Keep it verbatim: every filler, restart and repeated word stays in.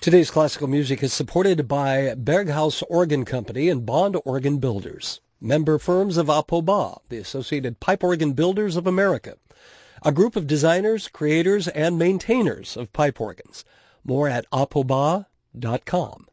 Today's classical music is supported by Berghaus Organ Company and Bond Organ Builders, member firms of APOBA, the Associated Pipe Organ Builders of America, a group of designers, creators, and maintainers of pipe organs. More at apoba dot com.